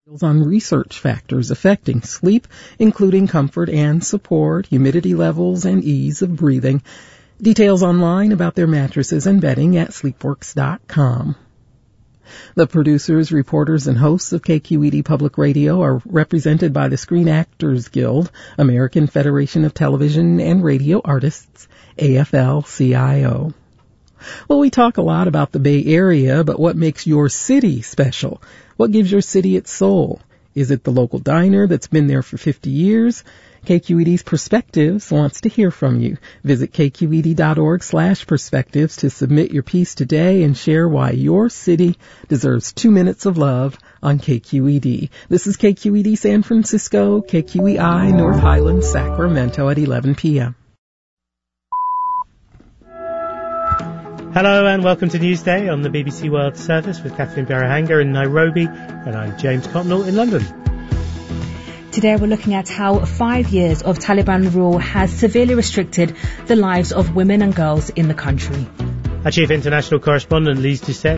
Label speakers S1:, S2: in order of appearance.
S1: On research factors affecting sleep, including comfort and support, humidity levels, and ease of breathing. Details online about their mattresses and bedding at sleepworks.com. The producers, reporters, and hosts of KQED Public Radio are represented by the Screen Actors Guild, American Federation of Television and Radio Artists, AFL-CIO. Well, we talk a lot about the Bay Area, but what makes your city special? What gives your city its soul? Is it the local diner that's been there for 50 years? KQED's Perspectives wants to hear from you. Visit kqed.org/perspectives to submit your piece today and share why your city deserves 2 minutes of love on KQED. This is KQED San Francisco, KQEI North Highlands, Sacramento at 11 p.m.
S2: Hello and welcome to Newsday on the BBC World Service with Catherine Berahanga in Nairobi, and I'm James Cotnell in London.
S3: Today we're looking at how 5 years of Taliban rule has severely restricted the lives of women and girls in the country.
S2: Our chief international correspondent Lise Doucette